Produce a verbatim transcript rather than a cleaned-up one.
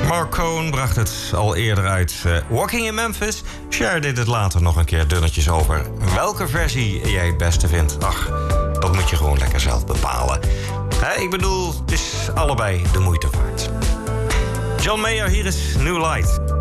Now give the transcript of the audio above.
Marcone bracht het al eerder uit. Uh, Walking in Memphis. Cher deed het later nog een keer dunnetjes over. Welke versie jij het beste vindt? Ach, dat moet je gewoon lekker zelf bepalen. Uh, ik bedoel, het is allebei de moeite waard. John Mayer, hier is New Light.